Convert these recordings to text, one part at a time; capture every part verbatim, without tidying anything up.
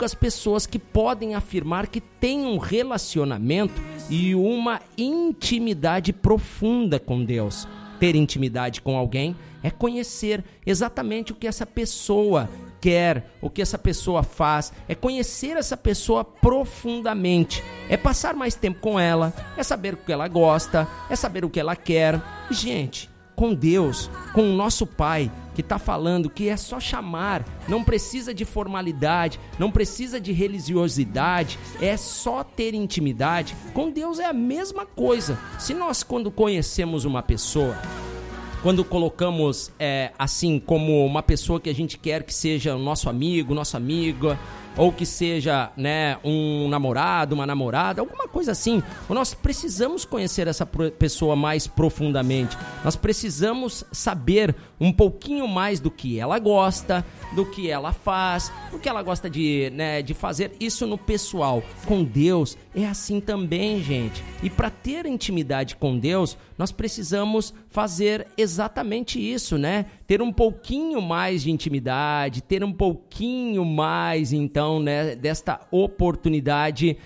poucas pessoas que podem afirmar que têm um relacionamento e uma intimidade profunda com Deus. Ter intimidade com alguém é conhecer exatamente o que essa pessoa quer, o que essa pessoa faz, é conhecer essa pessoa profundamente, é passar mais tempo com ela, é saber o que ela gosta, é saber o que ela quer. E, gente, com Deus, com o nosso Pai, que está falando que é só chamar, não precisa de formalidade, não precisa de religiosidade, é só ter intimidade. Com Deus é a mesma coisa. Se nós, quando conhecemos uma pessoa, quando colocamos é, assim como uma pessoa que a gente quer que seja nosso amigo, nossa amiga, ou que seja, né, um namorado, uma namorada, alguma coisa assim, nós precisamos conhecer essa pessoa mais profundamente. Nós precisamos saber um pouquinho mais do que ela gosta, do que ela faz, do que ela gosta de, né, de fazer, isso no pessoal. Com Deus é assim também, gente. E para ter intimidade com Deus, nós precisamos fazer exatamente isso, né? Ter um pouquinho mais de intimidade, ter um pouquinho mais, então, né, desta oportunidade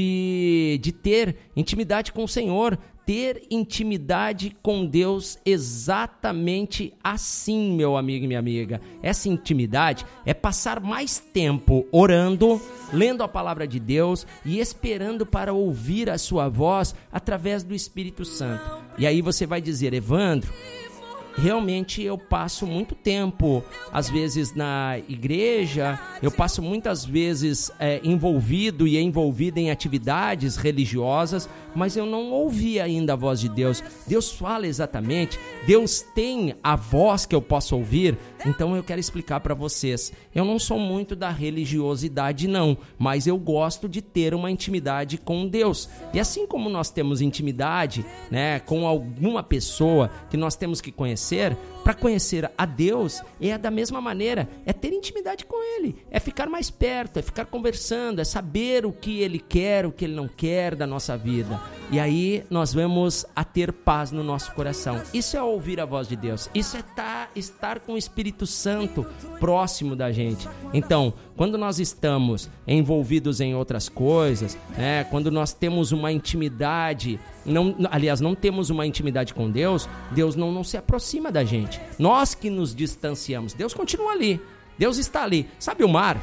de, de ter intimidade com o Senhor, ter intimidade com Deus exatamente assim, meu amigo e minha amiga. Essa intimidade é passar mais tempo orando, lendo a palavra de Deus e esperando para ouvir a sua voz através do Espírito Santo. E aí você vai dizer: Evandro, realmente eu passo muito tempo, às vezes na igreja, eu passo muitas vezes é, envolvido e envolvida em atividades religiosas, mas eu não ouvi ainda a voz de Deus. Deus fala exatamente, Deus tem a voz que eu posso ouvir. Então eu quero explicar para vocês, eu não sou muito da religiosidade não, mas eu gosto de ter uma intimidade com Deus. E assim como nós temos intimidade, né, com alguma pessoa que nós temos que conhecer, para conhecer a Deus é da mesma maneira, é ter intimidade com Ele, é ficar mais perto, é ficar conversando, é saber o que Ele quer, o que Ele não quer da nossa vida. E aí nós vamos a ter paz no nosso coração. Isso é ouvir a voz de Deus, isso é tá, estar com o Espírito Santo próximo da gente. Então, quando nós estamos envolvidos em outras coisas, né, quando nós temos uma intimidade, não, aliás, não temos uma intimidade com Deus, Deus não, não se aproxima da gente. Nós que nos distanciamos, Deus continua ali, Deus está ali. Sabe o mar?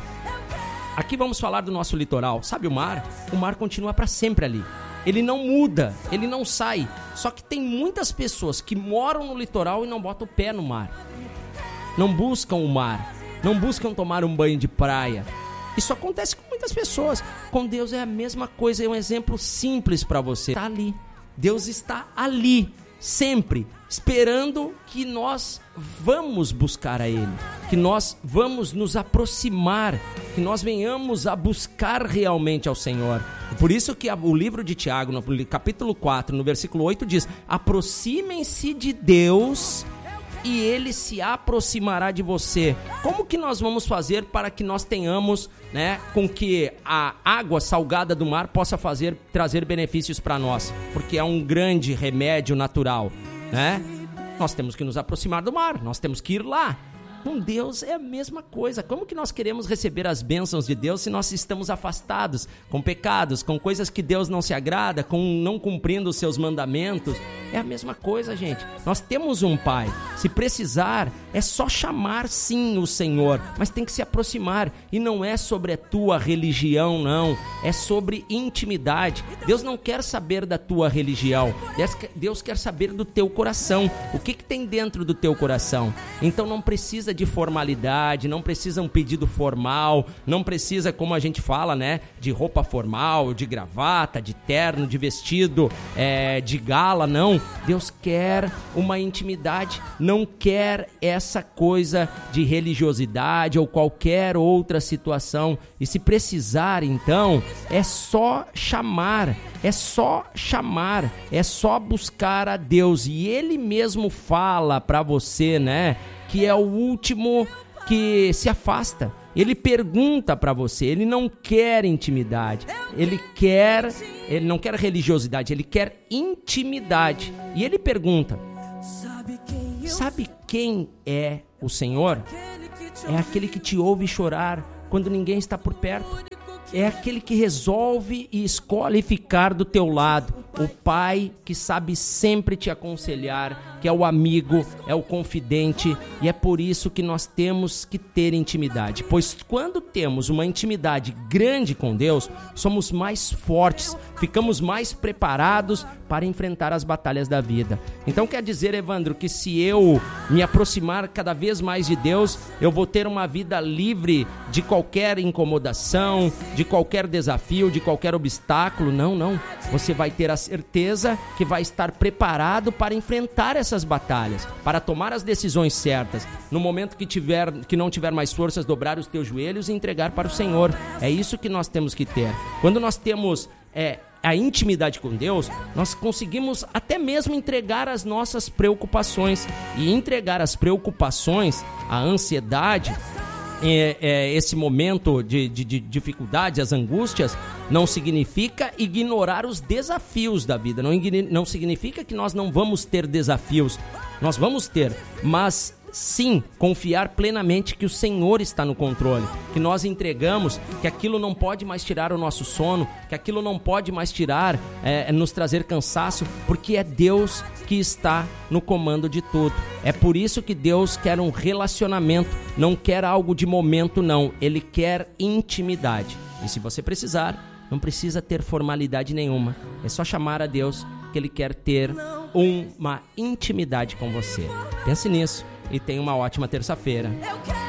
Aqui vamos falar do nosso litoral. Sabe o mar? O mar continua para sempre ali. Ele não muda, ele não sai. Só que tem muitas pessoas que moram no litoral e não botam o pé no mar. Não buscam o mar, não buscam tomar um banho de praia. Isso acontece com muitas pessoas. Com Deus é a mesma coisa, é um exemplo simples para você. Está ali, Deus está ali, sempre, esperando que nós vamos buscar a Ele, que nós vamos nos aproximar, que nós venhamos a buscar realmente ao Senhor. Por isso que o livro de Tiago, no capítulo quatro, no versículo oito, diz: aproximem-se de Deus e Ele se aproximará de você. Como que nós vamos fazer para que nós tenhamos, né, com que a água salgada do mar possa fazer, trazer benefícios para nós? Porque é um grande remédio natural, né? Nós temos que nos aproximar do mar, nós temos que ir lá. Com Deus é a mesma coisa. Como que nós queremos receber as bênçãos de Deus se nós estamos afastados, com pecados, com coisas que Deus não se agrada, com não cumprindo os seus mandamentos? É a mesma coisa, gente. Nós temos um Pai. Se precisar, é só chamar sim o Senhor, mas tem que se aproximar. E não é sobre a tua religião, não. É sobre intimidade. Deus não quer saber da tua religião. Deus quer saber do teu coração. O que que tem dentro do teu coração? Então não precisa de formalidade, não precisa um pedido formal, não precisa, como a gente fala, né, de roupa formal, de gravata, de terno, de vestido, é, de gala, não. Deus quer uma intimidade, não quer essa coisa de religiosidade ou qualquer outra situação. E se precisar, então, é só chamar, é só chamar, é só buscar a Deus. E Ele mesmo fala para você, né, que é o último que se afasta. Ele pergunta para você, ele não quer intimidade, ele quer, ele não quer religiosidade, ele quer intimidade. E ele pergunta: sabe quem é o Senhor? É aquele que te ouve chorar quando ninguém está por perto. É aquele que resolve e escolhe ficar do teu lado. O pai que sabe sempre te aconselhar, que é o amigo, é o confidente, e é por isso que nós temos que ter intimidade. Pois quando temos uma intimidade grande com Deus, somos mais fortes, ficamos mais preparados para enfrentar as batalhas da vida. Então quer dizer, Evandro, que se eu me aproximar cada vez mais de Deus, eu vou ter uma vida livre de qualquer incomodação, de qualquer desafio, de qualquer obstáculo? Não, não. Você vai ter a certeza que vai estar preparado para enfrentar essas batalhas, para tomar as decisões certas. No momento que, tiver, que não tiver mais forças, dobrar os teus joelhos e entregar para o Senhor. É isso que nós temos que ter. Quando nós temos é, a intimidade com Deus, nós conseguimos até mesmo entregar as nossas preocupações. E entregar as preocupações, a ansiedade, É, é, esse momento de, de, de dificuldades, as angústias, não significa ignorar os desafios da vida, não, não significa que nós não vamos ter desafios, nós vamos ter, mas sim, confiar plenamente que o Senhor está no controle, que nós entregamos, que aquilo não pode mais tirar o nosso sono, que aquilo não pode mais tirar, é, nos trazer cansaço, porque é Deus que está no comando de tudo. É por isso que Deus quer um relacionamento, não quer algo de momento não, Ele quer intimidade. E se você precisar, não precisa ter formalidade nenhuma, é só chamar a Deus que Ele quer ter uma intimidade com você. Pense nisso e tenha uma ótima terça-feira.